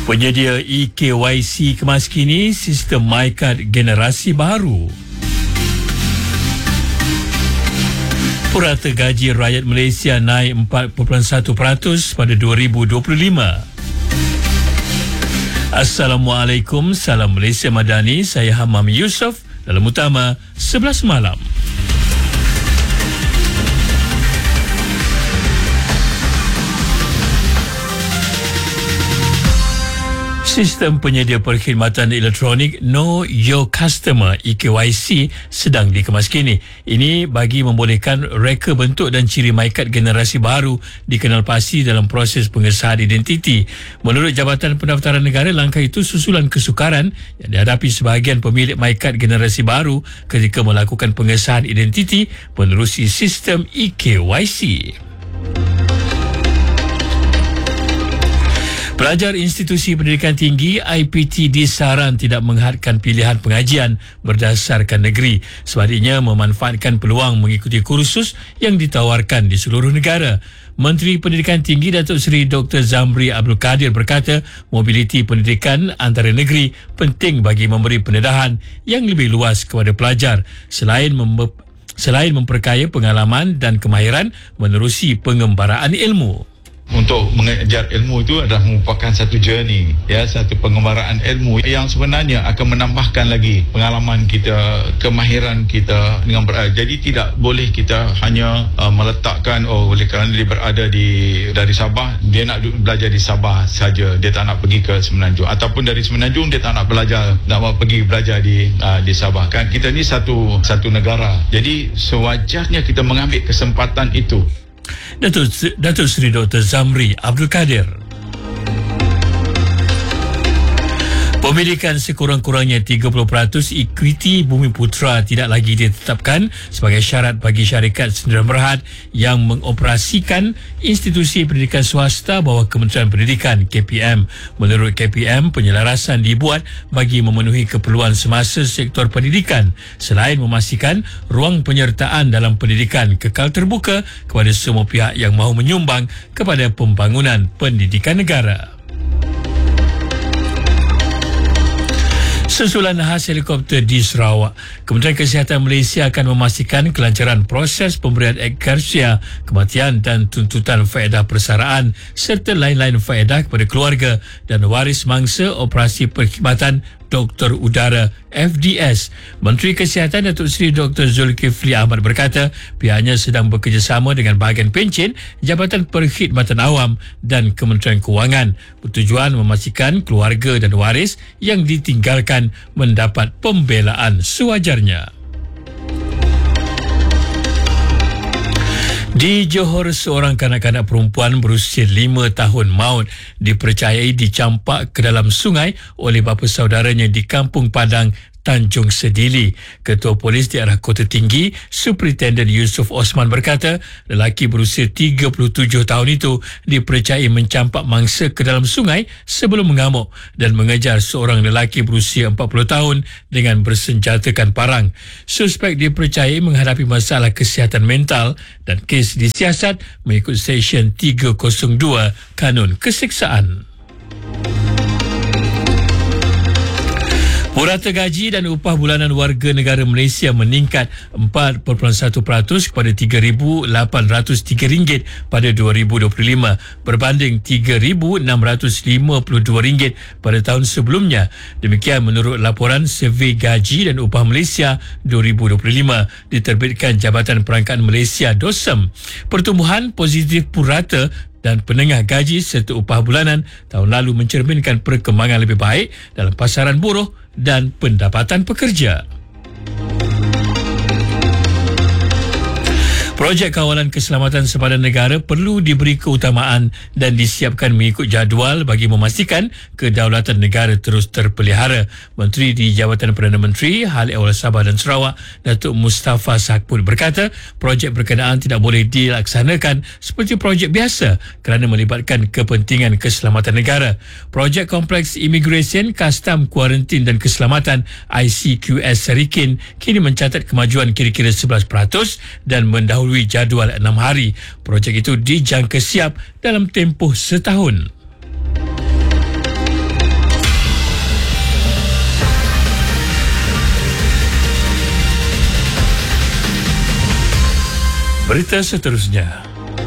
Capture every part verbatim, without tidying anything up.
Penyedia E K Y C kemas kini sistem MyKad generasi baru. Purata gaji rakyat Malaysia naik empat perpuluhan satu peratus pada dua ribu dua puluh lima. Assalamualaikum, salam Malaysia Madani. Saya Hamam Yusof dalam utama sebelas malam. Sistem penyedia perkhidmatan elektronik Know Your Customer E K Y C sedang dikemas kini. Ini bagi membolehkan reka bentuk dan ciri MyKad generasi baru dikenal pasti dalam proses pengesahan identiti. Menurut Jabatan Pendaftaran Negara, langkah itu susulan kesukaran yang dihadapi sebahagian pemilik MyKad generasi baru ketika melakukan pengesahan identiti menerusi sistem E K Y C. Pelajar institusi pendidikan tinggi I P T disaran tidak menghadkan pilihan pengajian berdasarkan negeri, sebaliknya memanfaatkan peluang mengikuti kursus yang ditawarkan di seluruh negara. Menteri Pendidikan Tinggi Datuk Seri Doktor Zamri Abdul Kadir berkata mobiliti pendidikan antara negeri penting bagi memberi pendedahan yang lebih luas kepada pelajar selain mem- selain memperkaya pengalaman dan kemahiran menerusi pengembaraan ilmu. Untuk mengejar ilmu itu adalah merupakan satu journey, ya, satu pengembaraan ilmu yang sebenarnya akan menambahkan lagi pengalaman kita, kemahiran kita dengan berada. Jadi tidak boleh kita hanya uh, meletakkan oh oleh kerana dia berada di dari Sabah, dia nak belajar di Sabah saja, dia tak nak pergi ke Semenanjung, ataupun dari Semenanjung dia tak nak belajar, nak pergi belajar di uh, di Sabah. Kan kita ni satu satu negara. Jadi sewajarnya kita mengambil kesempatan itu. Datuk, Datuk Seri Doktor Zamri Abdul Kadir. Pemilikan sekurang-kurangnya tiga puluh peratus ekuiti Bumi Putra tidak lagi ditetapkan sebagai syarat bagi syarikat sendirian berhad yang mengoperasikan institusi pendidikan swasta bawah Kementerian Pendidikan K P M. Menurut K P M, penyelarasan dibuat bagi memenuhi keperluan semasa sektor pendidikan selain memastikan ruang penyertaan dalam pendidikan kekal terbuka kepada semua pihak yang mahu menyumbang kepada pembangunan pendidikan negara. Susulan khas helikopter di Sarawak, Kementerian Kesihatan Malaysia akan memastikan kelancaran proses pemberian ekkarsia, kematian dan tuntutan faedah persaraan serta lain-lain faedah kepada keluarga dan waris mangsa operasi perkhidmatan Doktor Udara F D S. Menteri Kesihatan Datuk Seri Doktor Zulkifli Ahmad berkata pihaknya sedang bekerjasama dengan bahagian pencen, Jabatan Perkhidmatan Awam dan Kementerian Kewangan bertujuan memastikan keluarga dan waris yang ditinggalkan mendapat pembelaan sewajarnya. Di Johor, seorang kanak-kanak perempuan berusia lima tahun maut dipercayai dicampak ke dalam sungai oleh bapa saudaranya di Kampung Padang, Tanjung Sedili. Ketua Polis Daerah Kota Tinggi, Superintendent Yusuf Osman berkata, lelaki berusia tiga puluh tujuh tahun itu dipercayai mencampak mangsa ke dalam sungai sebelum mengamuk dan mengejar seorang lelaki berusia empat puluh tahun dengan bersenjatakan parang. Suspek dipercayai menghadapi masalah kesihatan mental dan kes disiasat mengikut Seksyen tiga kosong dua Kanun Keseksaan. Purata gaji dan upah bulanan warga negara Malaysia meningkat empat perpuluhan satu peratus kepada tiga ribu lapan ratus tiga ringgit pada dua ribu dua puluh lima berbanding tiga ribu enam ratus lima puluh dua ringgit pada tahun sebelumnya. Demikian menurut laporan Survey Gaji dan Upah Malaysia dua ribu dua puluh lima diterbitkan Jabatan Perangkaan Malaysia D O S M. Pertumbuhan positif purata dan penengah gaji serta upah bulanan tahun lalu mencerminkan perkembangan lebih baik dalam pasaran buruh dan pendapatan pekerja. Projek kawalan keselamatan sempadan negara perlu diberi keutamaan dan disiapkan mengikut jadual bagi memastikan kedaulatan negara terus terpelihara. Menteri di Jabatan Perdana Menteri Hal Ehwal Sabah dan Sarawak, Datuk Mustafa Sakput berkata, projek berkenaan tidak boleh dilaksanakan seperti projek biasa kerana melibatkan kepentingan keselamatan negara. Projek Kompleks Imigresen, Kastam, Kuarantin dan Keselamatan I C Q S Serikin kini mencatat kemajuan kira-kira sebelas peratus dan mendahului jadual enam hari. Projek itu dijangka siap dalam tempoh setahun. Berita seterusnya.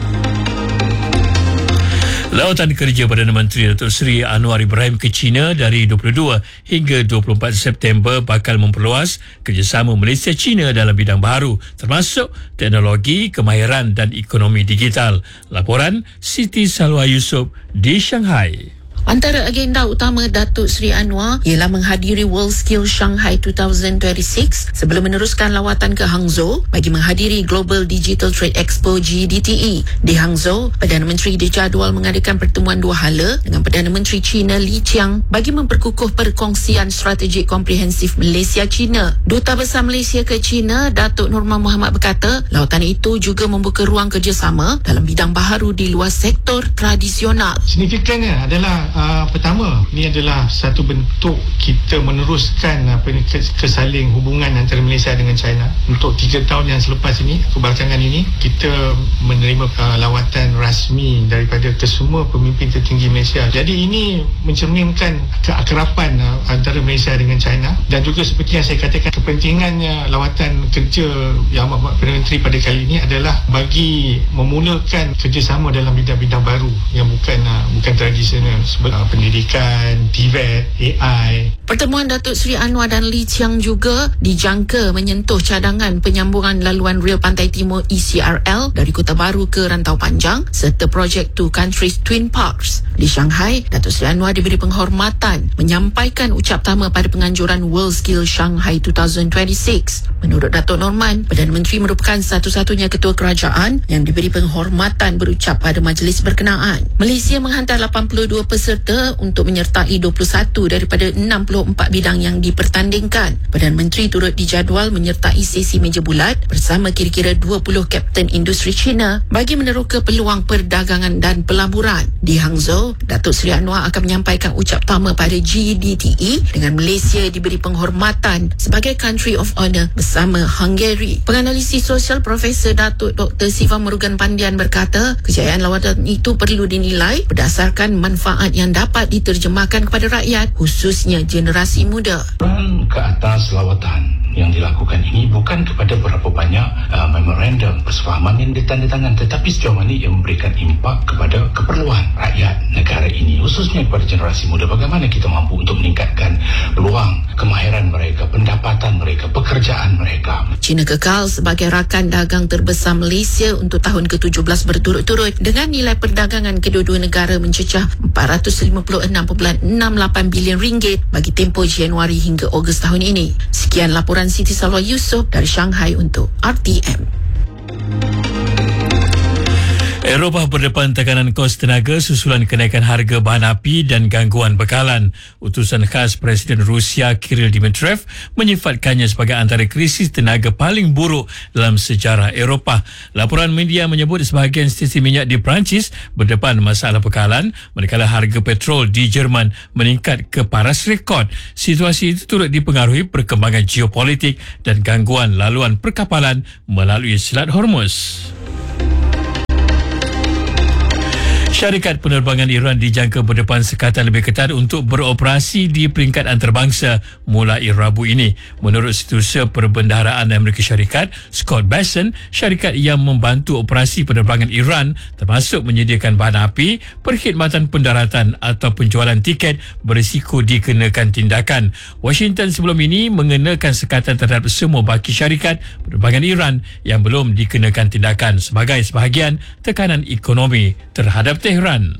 Lawatan kerja Perdana Menteri Datuk Seri Anwar Ibrahim ke China dari dua puluh dua hingga dua puluh empat September bakal memperluas kerjasama Malaysia-China dalam bidang baharu termasuk teknologi, kemahiran dan ekonomi digital. Laporan Siti Salwa Yusof di Shanghai. Antara agenda utama Datuk Seri Anwar ialah menghadiri World Skills Shanghai dua ribu dua puluh enam sebelum meneruskan lawatan ke Hangzhou bagi menghadiri Global Digital Trade Expo G D T E. Di Hangzhou, Perdana Menteri dijadual mengadakan pertemuan dua hala dengan Perdana Menteri China Li Qiang bagi memperkukuh perkongsian strategik komprehensif Malaysia-China. Duta Besar Malaysia ke China, Datuk Norman Muhammad berkata, lawatan itu juga membuka ruang kerjasama dalam bidang baharu di luar sektor tradisional. Signifikannya adalah Uh, pertama, ini adalah satu bentuk kita meneruskan apa ni, kesaling hubungan antara Malaysia dengan China. Untuk tiga tahun yang selepas ini, kebarangan ini, kita menerima uh, lawatan rasmi daripada kesemua pemimpin tertinggi Malaysia. Jadi ini mencerminkan keakraban uh, antara Malaysia dengan China, dan juga seperti yang saya katakan, kepentingannya lawatan kerja Yang Amat Perdana Menteri pada kali ini adalah bagi memulakan kerjasama dalam bidang-bidang baru yang bukan uh, bukan tradisional, pendidikan, T V E T, A I. Pertemuan Datuk Seri Anwar dan Li Qiang juga dijangka menyentuh cadangan penyambungan laluan rel Pantai Timur E C R L dari Kota Baru ke Rantau Panjang serta projek Two Countries Twin Parks. Di Shanghai, Datuk Seri Anwar diberi penghormatan menyampaikan ucap tama pada penganjuran World Skills Shanghai dua ribu dua puluh enam. Menurut Datuk Norman, Perdana Menteri merupakan satu-satunya ketua kerajaan yang diberi penghormatan berucap pada majlis berkenaan. Malaysia menghantar lapan puluh dua peserta untuk menyertai dua puluh satu daripada enam puluh empat bidang yang dipertandingkan. Perdana Menteri turut dijadual menyertai sesi meja bulat bersama kira-kira dua puluh kapten industri China bagi meneroka peluang perdagangan dan pelaburan. Di Hangzhou, Datuk Seri Anwar akan menyampaikan ucap tama pada G D T E dengan Malaysia diberi penghormatan sebagai Country of Honour bersama Hungary. Penganalisis sosial Profesor Datuk Doktor Siva Murugan Pandian berkata, kejayaan lawatan itu perlu dinilai berdasarkan manfaat yang dapat diterjemahkan kepada rakyat, khususnya generasi muda. Ke atas lawatan yang dilakukan ini bukan kepada berapa banyak uh, memorandum persefahaman yang ditandatangan, tetapi sejauh mana ia memberikan impak kepada keperluan rakyat negara ini, khususnya kepada generasi muda. Bagaimana kita mampu untuk meningkatkan peluang, kemahiran mereka, pendapatan mereka, pekerjaan mereka. China kekal sebagai rakan dagang terbesar Malaysia untuk tahun ke tujuh belas berturut-turut dengan nilai perdagangan kedua-dua negara mencecah empat ratus lima puluh enam perpuluhan enam lapan bilion ringgit bagi tempoh Januari hingga Ogos tahun ini. Sekian laporan Siti Salwa Yusof dari Shanghai untuk R T M. Eropah berdepan tekanan kos tenaga susulan kenaikan harga bahan api dan gangguan bekalan. Utusan khas Presiden Rusia Kirill Dmitriev menyifatkannya sebagai antara krisis tenaga paling buruk dalam sejarah Eropah. Laporan media menyebut sebahagian stesen minyak di Perancis berdepan masalah bekalan, manakala harga petrol di Jerman meningkat ke paras rekod. Situasi itu turut dipengaruhi perkembangan geopolitik dan gangguan laluan perkapalan melalui Selat Hormuz. Syarikat penerbangan Iran dijangka berdepan sekatan lebih ketat untuk beroperasi di peringkat antarabangsa mulai Rabu ini. Menurut Setiausaha Perbendaharaan Amerika Syarikat, Scott Bessent, syarikat yang membantu operasi penerbangan Iran termasuk menyediakan bahan api, perkhidmatan pendaratan atau penjualan tiket berisiko dikenakan tindakan. Washington sebelum ini mengenakan sekatan terhadap semua baki syarikat penerbangan Iran yang belum dikenakan tindakan sebagai sebahagian tekanan ekonomi terhadap Tehran.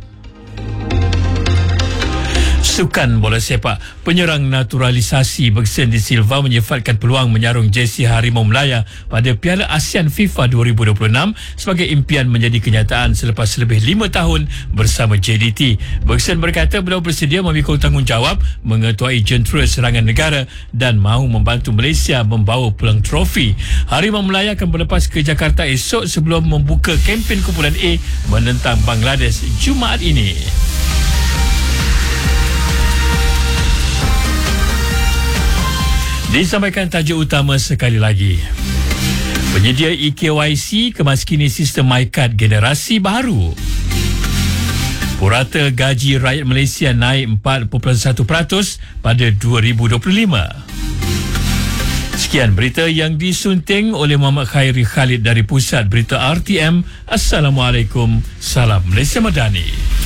Sukan bola sepak, penyerang naturalisasi Bergson De Silva menyifatkan peluang menyarung jersey Harimau Melaya pada Piala ASEAN FIFA dua ribu dua puluh enam sebagai impian menjadi kenyataan selepas lebih lima tahun bersama J D T. Bergson berkata beliau bersedia memikul tanggungjawab mengetuai jentera serangan negara dan mahu membantu Malaysia membawa pulang trofi. Harimau Melaya akan berlepas ke Jakarta esok sebelum membuka kempen kumpulan A menentang Bangladesh Jumaat ini. Disampaikan tajuk utama sekali lagi. Penyedia E K Y C kemaskini sistem MyKad generasi baru. Purata gaji rakyat Malaysia naik empat perpuluhan satu peratus pada dua ribu dua puluh lima. Sekian berita yang disunting oleh Muhammad Khairi Khalid dari Pusat Berita R T M. Assalamualaikum. Salam Malaysia Madani.